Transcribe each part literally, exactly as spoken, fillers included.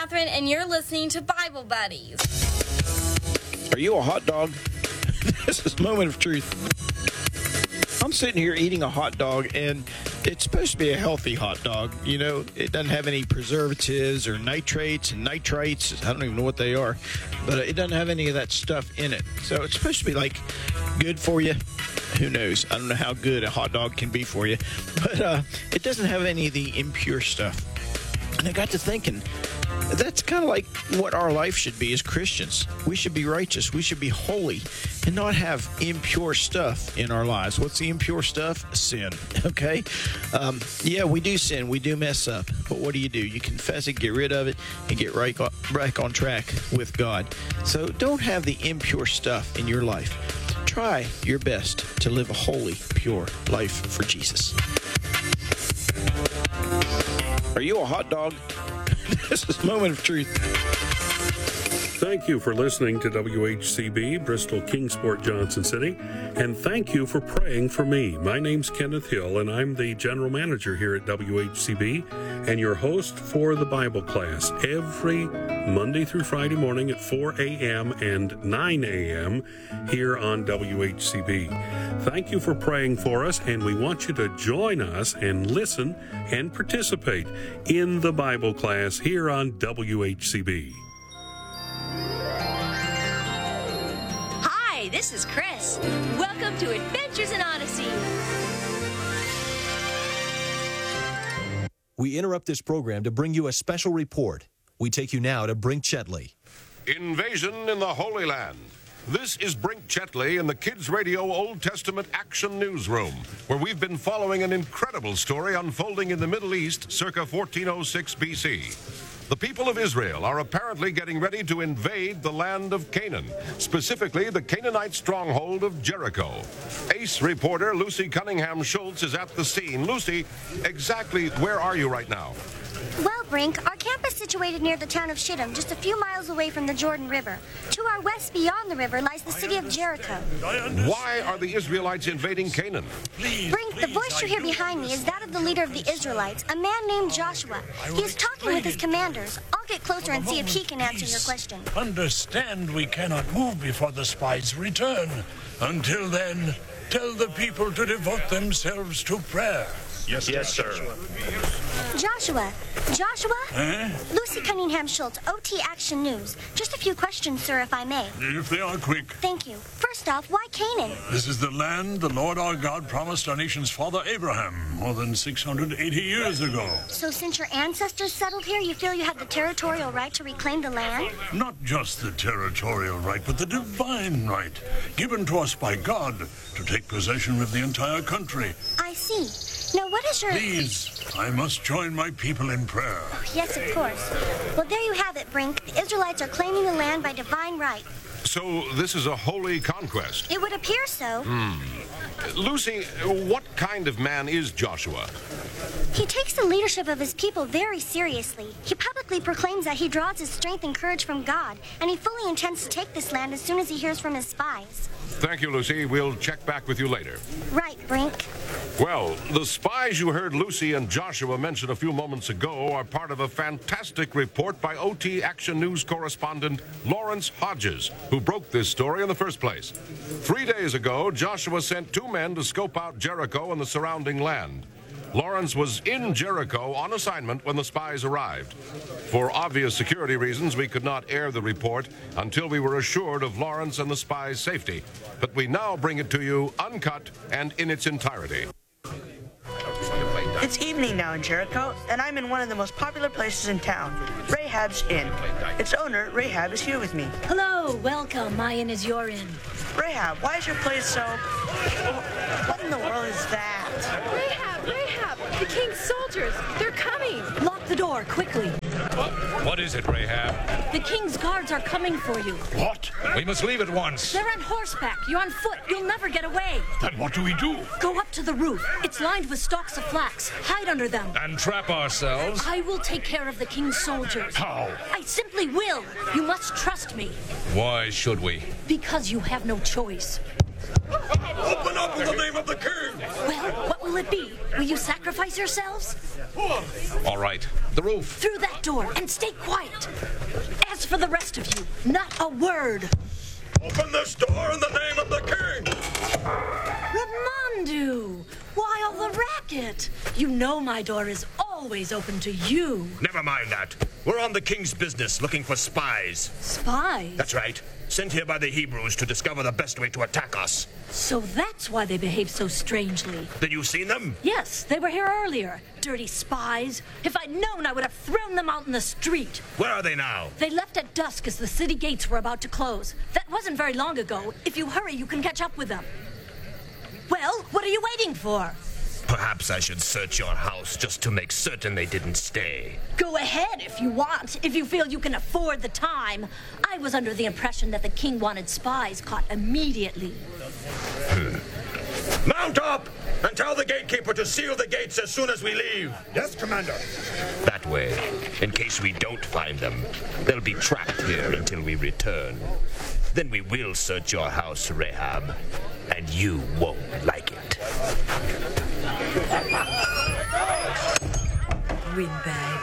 Catherine, and you're listening to Bible Buddies. Are you a hot dog? This is Moment of Truth. I'm sitting here eating a hot dog, and it's supposed to be a healthy hot dog. You know, it doesn't have any preservatives or nitrates and nitrites. I don't even know what they are, but it doesn't have any of that stuff in it. So it's supposed to be, like, good for you. Who knows? I don't know how good a hot dog can be for you, but uh, it doesn't have any of the impure stuff. And I got to thinking, that's kind of like what our life should be as Christians. We should be righteous. We should be holy and not have impure stuff in our lives. What's the impure stuff? Sin, okay? Um, yeah, we do sin. We do mess up. But what do you do? You confess it, get rid of it, and get right back on track with God. So don't have the impure stuff in your life. Try your best to live a holy, pure life for Jesus. Are you a hot dog? This is Moment of Truth. Thank you for listening to W H C B, Bristol Kingsport, Johnson City, and thank you for praying for me. My name's Kenneth Hill, and I'm the general manager here at W H C B and your host for the Bible class every Monday through Friday morning at four a.m. and nine a.m. here on W H C B. Thank you for praying for us, and we want you to join us and listen and participate in the Bible class here on W H C B. Hi, this is Chris. Welcome to Adventures in Odyssey. We interrupt this program to bring you a special report. We take you now to Brink Chetley. Invasion in the Holy Land. This is Brink Chetley in the Kids Radio Old Testament Action Newsroom, where we've been following an incredible story unfolding in the Middle East circa fourteen oh six B C. The people of Israel are apparently getting ready to invade the land of Canaan, specifically the Canaanite stronghold of Jericho. Ace reporter Lucy Cunningham Schultz is at the scene. Lucy, exactly where are you right now? Well, Brink, our camp is situated near the town of Shittim, just a few miles away from the Jordan River. To our west, beyond the river, lies the city of Jericho. Why are the Israelites invading Canaan? Brink, the voice you hear behind me is that of the leader of the Israelites, a man named Joshua. He is talking with his commanders. I'll get closer and see if he can answer your question. Understand we cannot move before the spies return. Until then, tell the people to devote themselves to prayer. Yes, yes, sir. Joshua. Joshua? Eh? Lucy Cunningham Schultz, O T Action News. Just a few questions, sir, if I may. If they are quick. Thank you. First off, why Canaan? This is the land the Lord our God promised our nation's father Abraham more than six hundred eighty years ago. So since your ancestors settled here, you feel you have the territorial right to reclaim the land? Not just the territorial right, but the divine right, given to us by God to take possession of the entire country. I see. Now, what is your... Please, I must join my people in prayer. Yes, of course. Well, there you have it, Brink. The Israelites are claiming the land by divine right. So this is a holy conquest? It would appear so. Hmm. Lucy, what kind of man is Joshua? He takes the leadership of his people very seriously. He publicly proclaims that he draws his strength and courage from God, and he fully intends to take this land as soon as he hears from his spies. Thank you, Lucy. We'll check back with you later. Right, Brink. Well, the spies you heard Lucy and Joshua mention a few moments ago are part of a fantastic report by O T Action News correspondent Lawrence Hodges, who broke this story in the first place. Three days ago, Joshua sent two men to scope out Jericho and the surrounding land. Lawrence was in Jericho on assignment when the spies arrived. For obvious security reasons, we could not air the report until we were assured of Lawrence and the spies' safety. But we now bring it to you uncut and in its entirety. It's evening now in Jericho, and I'm in one of the most popular places in town, Rahab's Inn. Its owner, Rahab, is here with me. Hello, welcome. My inn is your inn. Rahab, why is your place so... What in the world is that? Rahab, Rahab, the king's soldiers, they're coming. Lock the door, quickly. What is it, Rahab? The king's guards are coming for you. What? We must leave at once. They're on horseback. You're on foot. You'll never get away. Then what do we do? Go up to the roof. It's lined with stalks of flax. Hide under them. And trap ourselves? I will take care of the king's soldiers. How? I simply will. You must trust me. Why should we? Because you have no choice. Open up in the name of the king! Well, what will will it be? Will you sacrifice yourselves? All right. The roof. Through that door, and stay quiet. As for the rest of you, not a word. Open this door in the name of the king! Ramondu! Why all the racket? You know my door is always open to you. Never mind that. We're on the king's business, looking for spies. Spies? That's right. Sent here by the Hebrews to discover the best way to attack us. So that's why they behave so strangely. Then you've seen them? Yes, they were here earlier. Dirty spies. If I'd known, I would have thrown them out in the street. Where are they now? They left at dusk as the city gates were about to close. That wasn't very long ago. If you hurry, you can catch up with them. Well, what are you waiting for? Perhaps I should search your house just to make certain they didn't stay. Go ahead if you want, if you feel you can afford the time. I was under the impression that the king wanted spies caught immediately. Hmm. Mount up and tell the gatekeeper to seal the gates as soon as we leave. Yes, Commander. That way, in case we don't find them, they'll be trapped here until we return. Then we will search your house, Rahab, and you won't like it. Windbag.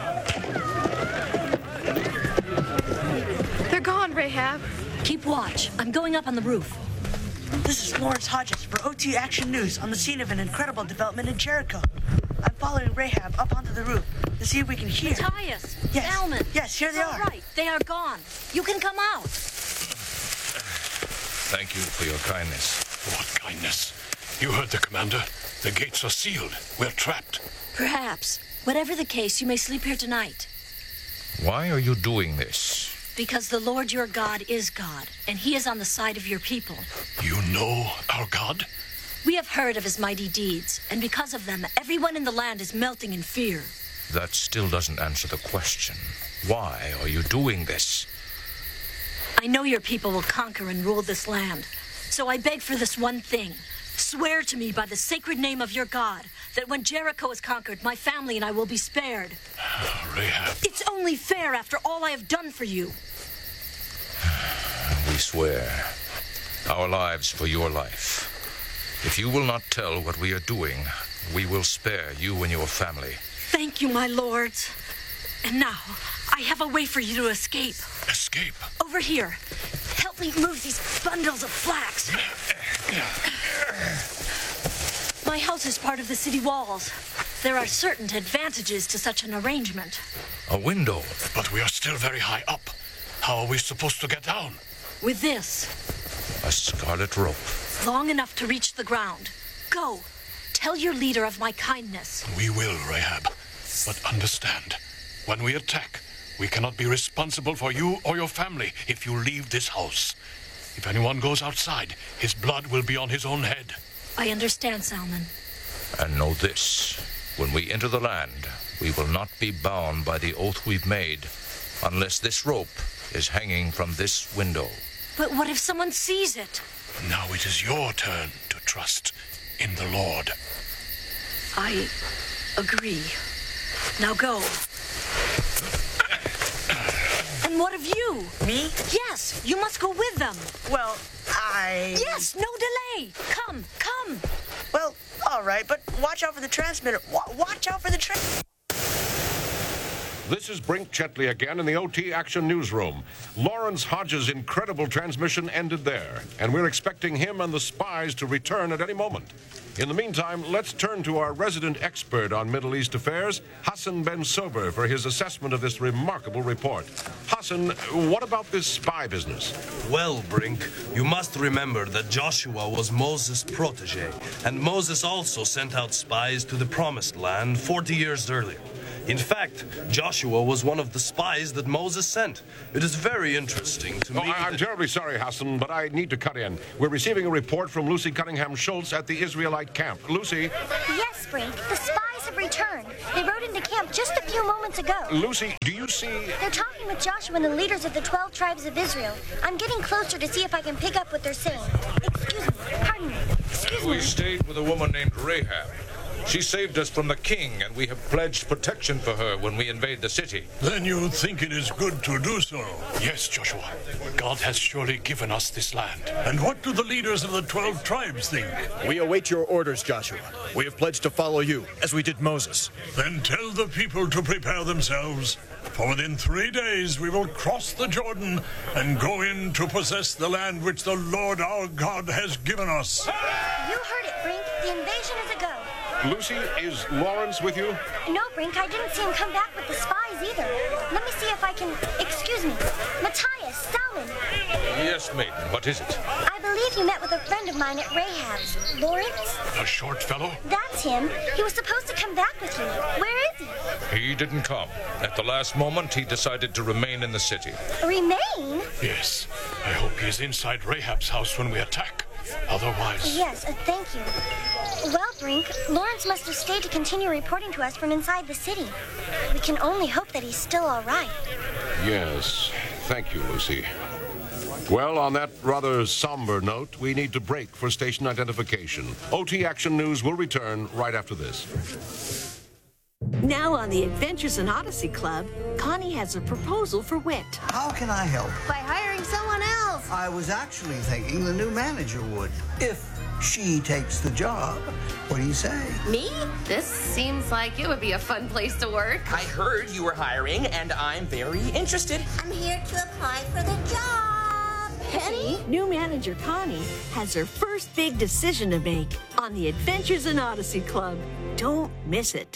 They're gone, Rahab. Keep watch. I'm going up on the roof. This is Lawrence Hodges for O T Action News on the scene of an incredible development in Jericho. I'm following Rahab up onto the roof to see if we can hear. Matthias, Yes. Salmon. Yes, here they It's all are. right. They are gone. You can come out. Thank you for your kindness. What kindness? You heard the commander. The gates are sealed. We're trapped. Perhaps. Whatever the case, you may sleep here tonight. Why are you doing this? Because the Lord your God is God, and he is on the side of your people. You know our God? We have heard of his mighty deeds, and because of them, everyone in the land is melting in fear. That still doesn't answer the question. Why are you doing this? I know your people will conquer and rule this land, so I beg for this one thing. Swear to me by the sacred name of your God that when Jericho is conquered, my family and I will be spared. Rahab. It's only fair after all I have done for you. We swear. Our lives for your life. If you will not tell what we are doing, we will spare you and your family. Thank you, my lords. And now, I have a way for you to escape. Escape? Over here. Help me move these bundles of flax. My house is part of the city walls. There are certain advantages to such an arrangement. A window. But we are still very high up. How are we supposed to get down? With this. A scarlet rope. Long enough to reach the ground. Go. Tell your leader of my kindness. We will, Rahab. But understand, when we attack, we cannot be responsible for you or your family if you leave this house. If anyone goes outside, his blood will be on his own head. I understand, Salmon. And know this. When we enter the land, we will not be bound by the oath we've made unless this rope is hanging from this window. But what if someone sees it? Now it is your turn to trust in the Lord. I agree. Now go. And what of you? Me? Yes, you must go with them. Well, I... Yes, no delay. Come, come. Well, all right, but watch out for the transmitter. Wa- watch out for the transmitter. This is Brink Chetley again in the O T Action Newsroom. Lawrence Hodges' incredible transmission ended there, and we're expecting him and the spies to return at any moment. In the meantime, let's turn to our resident expert on Middle East affairs, Hassan Ben Sober, for his assessment of this remarkable report. Hassan, what about this spy business? Well, Brink, you must remember that Joshua was Moses' protege, and Moses also sent out spies to the Promised Land forty years earlier. In fact, Joshua was one of the spies that Moses sent. It is very interesting to oh, me. I, I'm terribly sorry, Hassan, but I need to cut in. We're receiving a report from Lucy Cunningham Schultz at the Israelite camp. Lucy? Yes, Brink. The spies have returned. They rode into camp just a few moments ago. Lucy, do you see... They're talking with Joshua and the leaders of the twelve tribes of Israel. I'm getting closer to see if I can pick up what they're saying. Excuse me. Pardon me. Excuse We me. stayed with a woman named Rahab. She saved us from the king, and we have pledged protection for her when we invade the city. Then you think it is good to do so? Yes, Joshua. God has surely given us this land. And what do the leaders of the twelve tribes think? We await your orders, Joshua. We have pledged to follow you, as we did Moses. Then tell the people to prepare themselves. For within three days we will cross the Jordan and go in to possess the land which the Lord our God has given us. You heard it, Brink. The invasion is a go. Lucy, is Lawrence with you? No, Brink, I didn't see him come back with the spies either. Let me see if I can... Excuse me. Matthias, Salmon. Yes, maiden. What is it? I believe you met with a friend of mine at Rahab's. Lawrence? A short fellow? That's him. He was supposed to come back with you. Where is he? He didn't come. At the last moment, he decided to remain in the city. Remain? Yes. I hope he is inside Rahab's house when we attack. Otherwise... Yes, uh, thank you. Well, Brink, Lawrence must have stayed to continue reporting to us from inside the city. We can only hope that he's still all right. Yes. Thank you, Lucy. Well, on that rather somber note, we need to break for station identification. O T Action News will return right after this. Now on the Adventures in Odyssey Club, Connie has a proposal for Wit. How can I help? By hiring someone else. I was actually thinking the new manager would, if she takes the job. What do you say? Me? This seems like it would be a fun place to work. I heard you were hiring, and I'm very interested. I'm here to apply for the job. Penny, new manager Connie, has her first big decision to make on the Adventures in Odyssey Club. Don't miss it.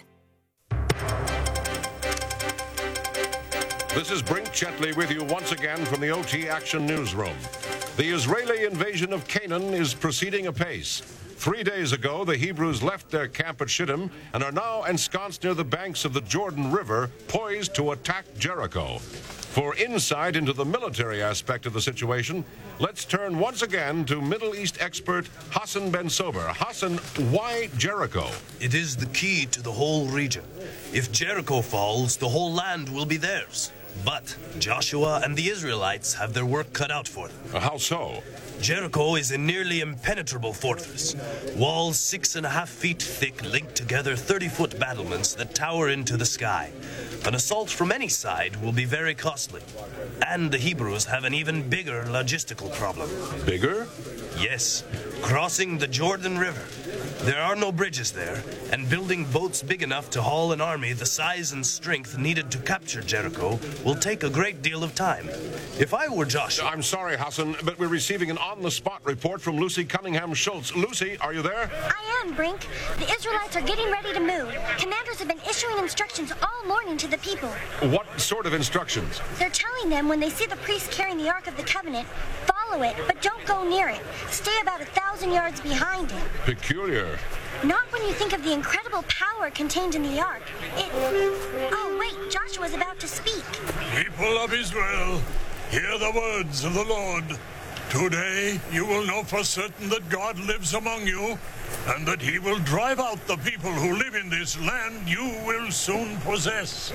This is Brink Chetley with you once again from the O T Action Newsroom. The Israeli invasion of Canaan is proceeding apace. Three days ago, the Hebrews left their camp at Shittim and are now ensconced near the banks of the Jordan River, poised to attack Jericho. For insight into the military aspect of the situation, let's turn once again to Middle East expert Hassan Ben Sober. Hassan, why Jericho? It is the key to the whole region. If Jericho falls, the whole land will be theirs. But Joshua and the Israelites have their work cut out for them. How so? Jericho is a nearly impenetrable fortress. Walls six and a half feet thick link together thirty-foot battlements that tower into the sky. An assault from any side will be very costly. And the Hebrews have an even bigger logistical problem. Bigger? Yes, crossing the Jordan River. There are no bridges there, and building boats big enough to haul an army the size and strength needed to capture Jericho will take a great deal of time. If I were Joshua... I'm sorry, Hassan, but we're receiving an on-the-spot report from Lucy Cunningham-Schultz. Lucy, are you there? I am, Brink. The Israelites are getting ready to move. Commanders have been issuing instructions all morning to the people. What sort of instructions? They're telling them when they see the priest carrying the Ark of the Covenant, follow it, but don't go near it. Stay about a thousand yards behind it. Peculiar. Not when you think of the incredible power contained in the Ark. It... Oh, wait, Joshua's about to speak. People of Israel, hear the words of the Lord. Today you will know for certain that God lives among you, and that he will drive out the people who live in this land you will soon possess.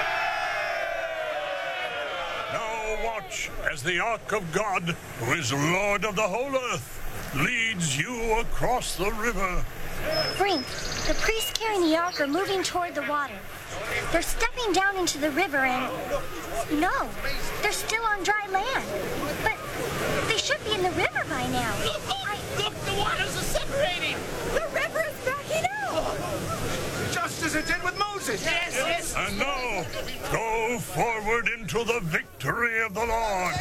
Now watch as the Ark of God, who is Lord of the whole earth, leads you across the river. Brink, the priests carrying the Ark are moving toward the water. They're stepping down into the river and... No, they're still on dry land. But they should be in the river by now. Look, I... look, the waters are separating. The river is backing out. Just as it did with Moses. Yes, yes. And now, go forward into the victory of the Lord.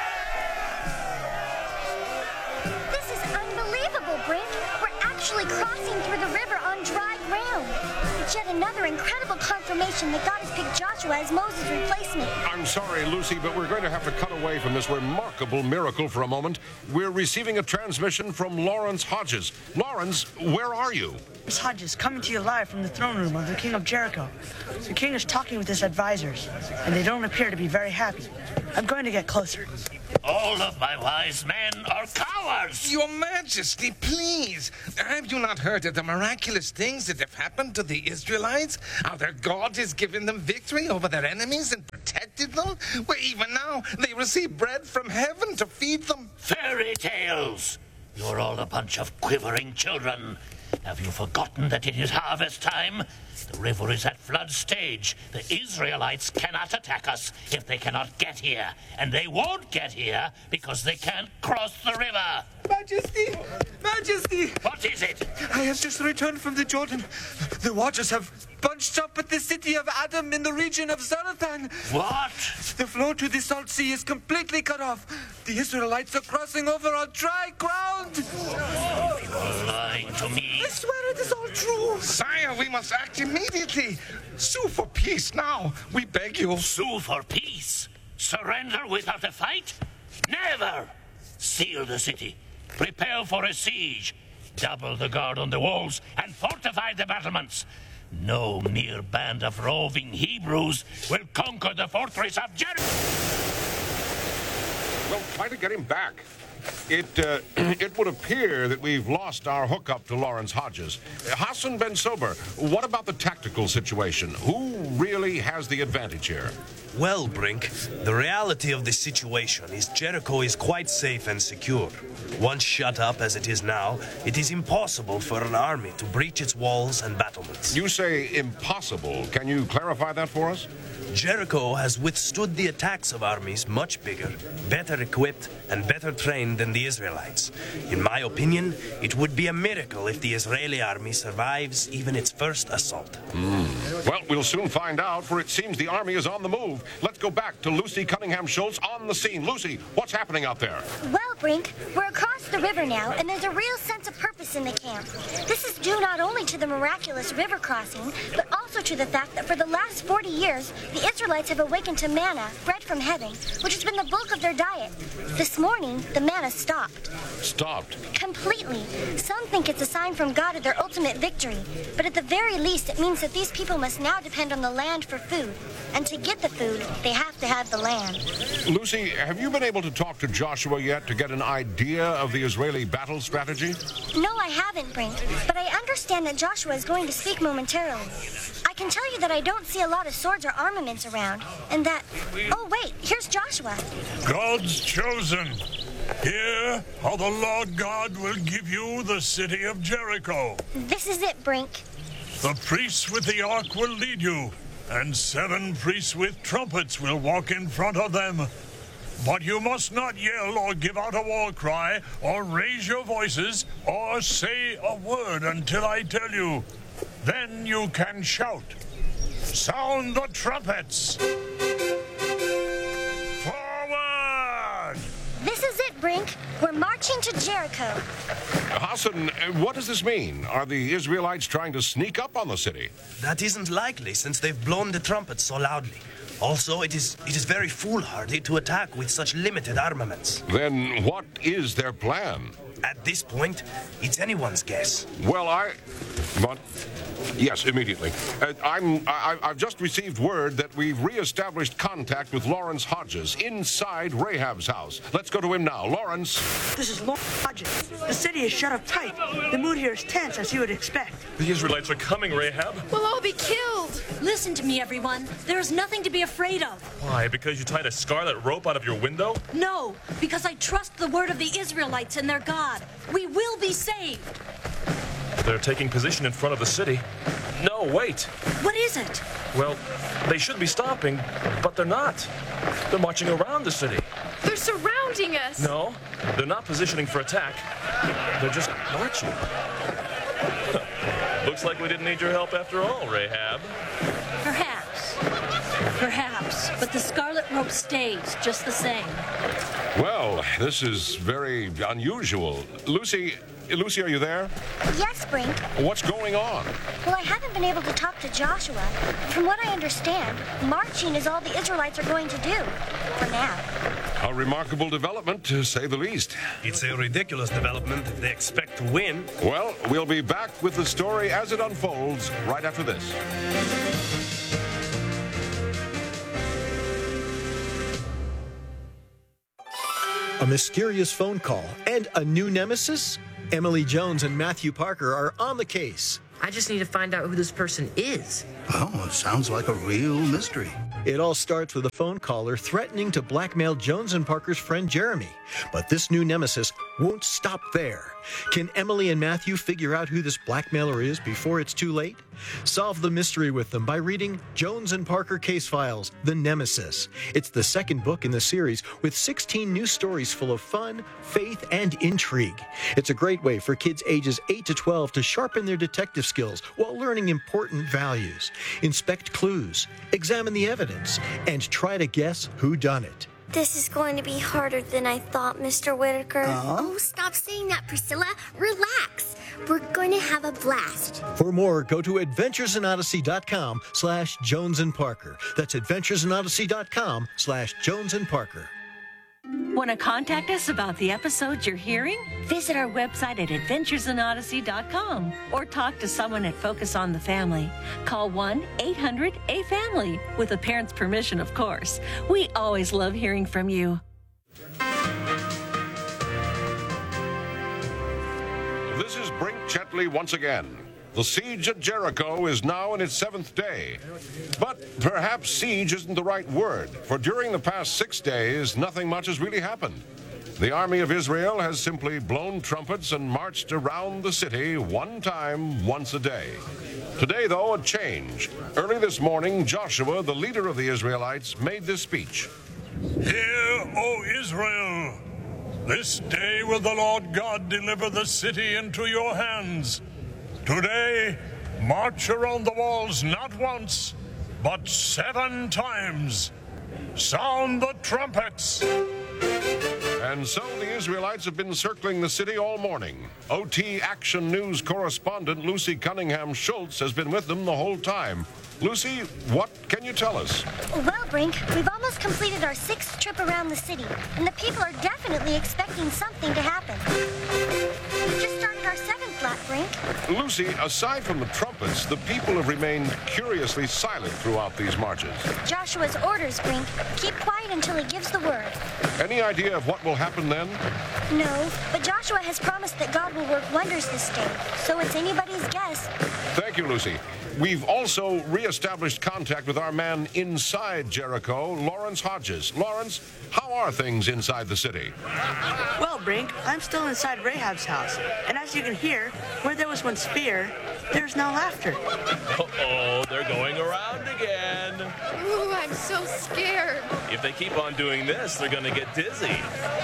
This is unbelievable, Brink. We're actually crossing through the river on dry ground. It's yet another incredible confirmation that God has picked Joshua as Moses' replacement. I'm sorry, Lucy, but we're going to have to cut away from this remarkable miracle for a moment. We're receiving a transmission from Lawrence Hodges. Lawrence, where are you? Miss Hodges, coming to you live from the throne room of the King of Jericho. The king is talking with his advisors, and they don't appear to be very happy. I'm going to get closer. All of my wise men are cowards! Your Majesty, please. Have you not heard of the miraculous things that have happened to the Israelites? How their God has given them victory over their enemies and protected them? Well, even now, they receive bread from heaven to feed them. Fairy tales! You're all a bunch of quivering children. Have you forgotten that it is harvest time? The river is at flood stage. The Israelites cannot attack us if they cannot get here. And they won't get here because they can't cross the river. Majesty! Majesty! What is it? I have just returned from the Jordan. The waters have bunched up at the city of Adam in the region of Zarathan. What? The flow to the Salt Sea is completely cut off. The Israelites are crossing over on dry ground. You are lying to me. I swear it is all true. Sire, we must act immediately. Sue for peace now. We beg you. Sue for peace? Surrender without a fight? Never! Seal the city. Prepare for a siege. Double the guard on the walls and fortify the battlements. No mere band of roving Hebrews will conquer the fortress of Jericho. Well, try to get him back. It uh, it would appear that we've lost our hookup to Lawrence Hodges. Uh, Hassan Ben Sober, what about the tactical situation? Who really has the advantage here? Well, Brink, the reality of the situation is Jericho is quite safe and secure. Once shut up as it is now, it is impossible for an army to breach its walls and battlements. You say impossible. Can you clarify that for us? Jericho has withstood the attacks of armies much bigger, better equipped, and better trained than the Israelites. In my opinion, it would be a miracle if the Israeli army survives even its first assault. Mm. Well, we'll soon find out, for it seems the army is on the move. Let's go back to Lucy Cunningham Schultz on the scene. Lucy, what's happening out there? Well, Brink, we're across the river now, and there's a real sense of purpose in the camp. This is due not only to the miraculous river crossing, but also to the fact that for the last forty years, the Israelites have awakened to manna, bread from heaven, which has been the bulk of their diet. This morning, the manna stopped. Stopped? Completely. Some think it's a sign from God of their ultimate victory, but at the very least, it means that these people must now depend on the land for food. And to get the food, they have to have the land. Lucy, have you been able to talk to Joshua yet to get an idea of the Israeli battle strategy? No, I haven't, Brink, but I understand that Joshua is going to speak momentarily. I can tell you that I don't see a lot of swords or armaments around, and that... Oh, wait, here's Joshua. God's chosen. Hear how the Lord God will give you the city of Jericho. This is it, Brink. The priests with the ark will lead you, and seven priests with trumpets will walk in front of them. But you must not yell or give out a war cry or raise your voices or say a word until I tell you. Then you can shout. Sound the trumpets. Forward! This is it, Brink. We're marching to Jericho. Hassan, what does this mean? Are the Israelites trying to sneak up on the city? That isn't likely, since they've blown the trumpets so loudly. Also, it is it is very foolhardy to attack with such limited armaments. Then what is their plan? At this point, it's anyone's guess. Well, I... What? Yes, immediately. Uh, I'm, I, I've just received word that we've reestablished contact with Lawrence Hodges inside Rahab's house. Let's go to him now. Lawrence. This is Lawrence Hodges. The city is shut up tight. The mood here is tense, as you would expect. The Israelites are coming, Rahab. We'll all be killed. Listen to me, everyone. There is nothing to be afraid of. Why? Because you tied a scarlet rope out of your window? No, because I trust the word of the Israelites and their God. We will be saved. They're taking position in front of the city. No, wait. What is it? Well, they should be stopping, but they're not. They're marching around the city. They're surrounding us. No, they're not positioning for attack. They're just marching. Looks like we didn't need your help after all, Rahab. Perhaps. Perhaps. But the scarlet rope stays just the same. Well, this is very unusual. Lucy... Lucy, are you there? Yes, Brink. What's going on? Well, I haven't been able to talk to Joshua. From what I understand, marching is all the Israelites are going to do. For now. A remarkable development, to say the least. It's a ridiculous development if they expect to win. Well, we'll be back with the story as it unfolds right after this. A mysterious phone call and a new nemesis? Emily Jones and Matthew Parker are on the case. I just need to find out who this person is. Oh, it sounds like a real mystery. It all starts with a phone caller threatening to blackmail Jones and Parker's friend Jeremy. But this new nemesis won't stop there. Can Emily and Matthew figure out who this blackmailer is before it's too late? Solve the mystery with them by reading Jones and Parker Case Files, The Nemesis. It's the second book in the series with sixteen new stories full of fun, faith, and intrigue. It's a great way for kids ages eight to twelve to sharpen their detective skills while learning important values. Inspect clues, examine the evidence, and try to guess who done it. This is going to be harder than I thought, Mister Whitaker. Uh-huh. Oh, stop saying that, Priscilla. Relax. We're going to have a blast. For more, go to adventuresinodyssey.com slash Jones and Parker. That's adventuresinodyssey.com slash Jones and Parker. Want to contact us about the episodes you're hearing? Visit our website at adventures in odyssey dot com or talk to someone at Focus on the Family. Call one eight hundred A family, with a parent's permission, of course. We always love hearing from you. This is Brink Chetley once again. The siege at Jericho is now in its seventh day. But perhaps siege isn't the right word, for during the past six days, nothing much has really happened. The army of Israel has simply blown trumpets and marched around the city one time, once a day. Today, though, a change. Early this morning, Joshua, the leader of the Israelites, made this speech. Hear, O Israel, this day will the Lord God deliver the city into your hands. Today, march around the walls not once, but seven times. Sound the trumpets. And so the Israelites have been circling the city all morning. O T Action News correspondent Lucy Cunningham Schultz has been with them the whole time. Lucy, what can you tell us? Well, Brink, we've almost completed our sixth trip around the city, and the people are definitely expecting something to happen. We just started our seventh lap, Brink. Lucy, aside from the trumpets, the people have remained curiously silent throughout these marches. Joshua's orders, Brink. Keep quiet until he gives the word. Any idea of what will happen then? No, but Joshua has promised that God will work wonders this day, so it's anybody's guess. Thank you, Lucy. We've also re-established contact with our man inside Jericho, Lawrence Hodges. Lawrence, how are things inside the city? Well, Brink, I'm still inside Rahab's house. And as you can hear, where there was once fear, there's now laughter. Uh-oh, they're going around again. Ooh, I'm so scared. If they keep on doing this, they're going to get dizzy.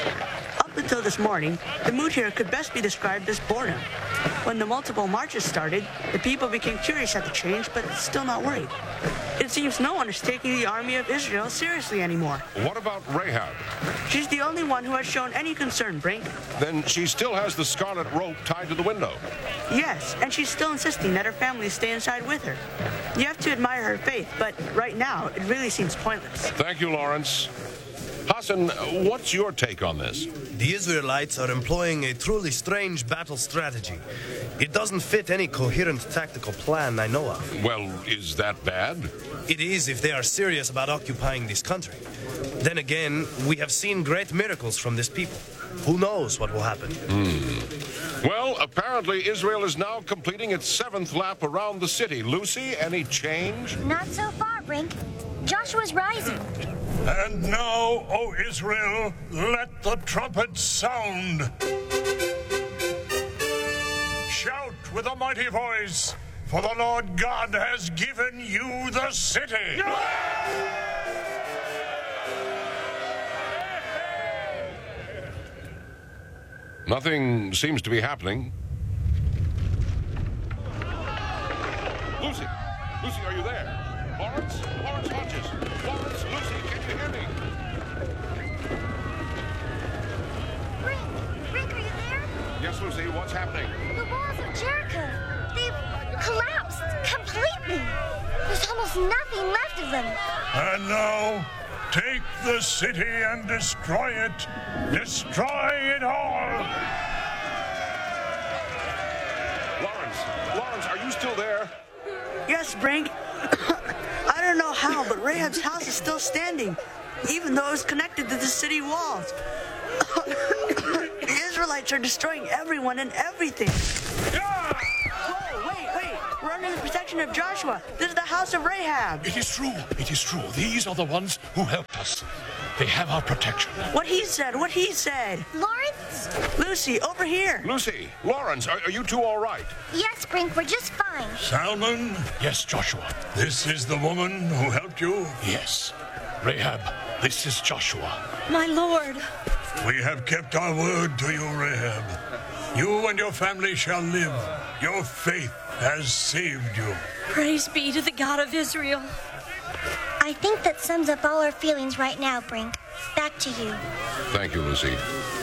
Up until this morning, the mood here could best be described as boredom. When the multiple marches started, the people became curious at the change, but still not worried. It seems no one is taking the army of Israel seriously anymore. What about Rahab? She's the only one who has shown any concern, Brink. Then she still has the scarlet rope tied to the window. Yes, and she's still insisting that her family stay inside with her. You have to admire her faith, but right now, it really seems pointless. Thank you, Lawrence. Hassan, what's your take on this? The Israelites are employing a truly strange battle strategy. It doesn't fit any coherent tactical plan I know of. Well, is that bad? It is if they are serious about occupying this country. Then again, we have seen great miracles from this people. Who knows what will happen? Hmm. Well, apparently Israel is now completing its seventh lap around the city. Lucy, any change? Not so far, Brink. Joshua's rising. And now, O Israel, let the trumpets sound. Shout with a mighty voice, for the Lord God has given you the city. Nothing seems to be happening. Lucy! Lucy, are you there? Lawrence? Lawrence Hodges! Lawrence, Lucy, can you hear me? Brink! Brink, are you there? Yes, Lucy, what's happening? The walls of Jericho. They've collapsed completely. There's almost nothing left of them. And now, take the city and destroy it. Destroy it all. Lawrence, Lawrence, are you still there? Yes, Brink. I don't know how, but Rahab's house is still standing, even though it was connected to the city walls. The Israelites are destroying everyone and everything. Whoa, wait, wait. Run under the protection of Joshua. This is the house of Rahab. It is true. It is true. These are the ones who helped us. They have our protection. What he said, what he said. Lawrence? Lucy, over here. Lucy, Lawrence, are, are you two all right? Yes, Brink, we're just fine. Salmon? Yes, Joshua. This is the woman who helped you? Yes. Rahab, this is Joshua. My lord. We have kept our word to you, Rahab. You and your family shall live. Your faith has saved you. Praise be to the God of Israel. I think that sums up all our feelings right now, Brink. Back to you. Thank you, Lucy.